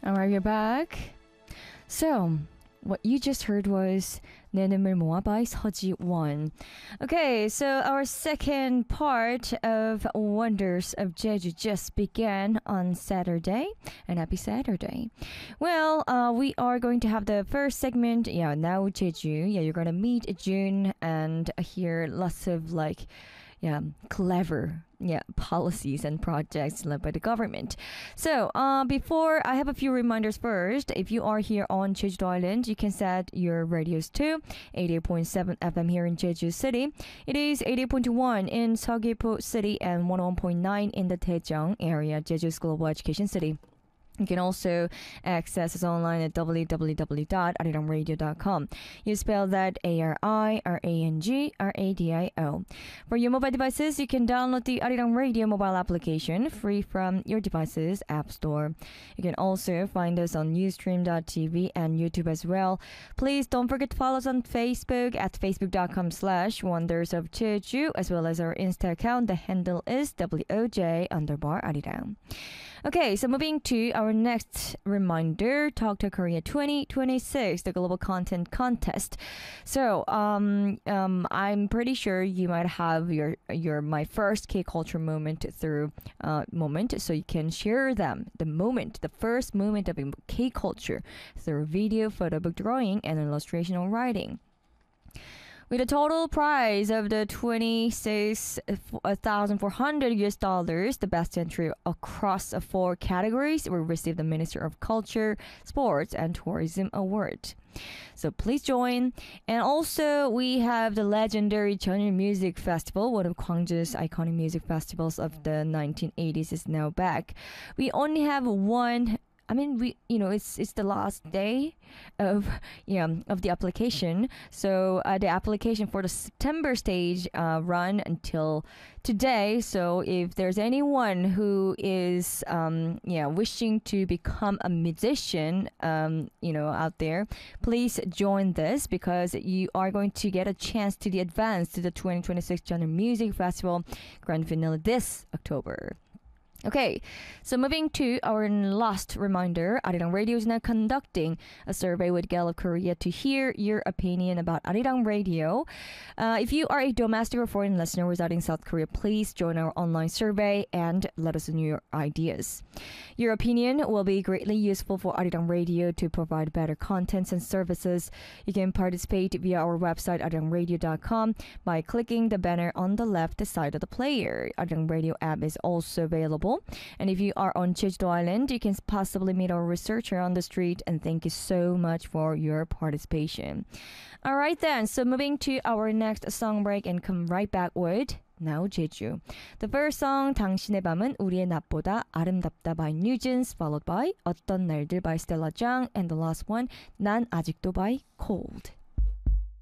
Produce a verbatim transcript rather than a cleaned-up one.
Alright, you're back. So, what you just heard was 내 눈물 모아 by 서지원. Okay, so our second part of Wonders of Jeju just began on Saturday. And happy Saturday. Well, uh, we are going to have the first segment. Yeah, now Jeju. Yeah, you're gonna meet June and hear lots of like, yeah, clever yeah policies and projects led by the government. So uh, before I have a few reminders first. If you are here on Jeju Island, you can set your radios to eighty-eight point seven F M here in Jeju City. It is eighty-eight point one in Seogwipo City and one oh one point nine in the Daejeong area, Jeju's global education city. You can also access us online at w w w dot arirangradio dot com. You spell that A R I R A N G R A D I O. For your mobile devices, you can download the Arirang Radio mobile application free from your device's app store. You can also find us on ustream dot t v and YouTube as well. Please don't forget to follow us on Facebook at facebook dot com slash wonders of Jeju, as well as our Insta account. The handle is W O J underbar Arirang. Okay, so moving to our next reminder, Talk to Korea twenty twenty-six, the Global Content Contest. So, um, um, I'm pretty sure you might have your your My First K-Culture Moment through uh, moment, so you can share them, the moment, the first moment of K-Culture through video, photo book drawing, and illustration or writing. With a total prize of the twenty-six thousand four hundred U S dollars, the best entry across four categories will receive the Minister of Culture, Sports, and Tourism Award. So please join. And also, we have the legendary Jeonnyeon Music Festival, one of Gwangju's iconic music festivals of the nineteen eighties, is now back. We only have one. I mean, we you know it's it's the last day of yeah of the application. So uh, the application for the September stage uh, run until today. So if there's anyone who is um, yeah wishing to become a musician, um, you know out there, please join this because you are going to get a chance to the advance to the twenty twenty-six Jeonnyeon Music Festival Grand Finale this October. Okay, so moving to our last reminder, Arirang Radio is now conducting a survey with Gallup Korea to hear your opinion about Arirang Radio. Uh, if you are a domestic or foreign listener residing in South Korea, please join our online survey and let us know your ideas. Your opinion will be greatly useful for Arirang Radio to provide better contents and services. You can participate via our website, arirang radio dot com, by clicking the banner on the left side of the player. Arirang Radio app is also available. And if you are on Jeju Island, you can possibly meet our researcher on the street. And thank you so much for your participation. All right then, so moving to our next song break and come right back with Now Jeju. The first song, 당신의 밤은 우리의 낮보다 아름답다 by NewJeans, followed by 어떤 날들 by Stella Jang, and the last one, 난 아직도 by Cold.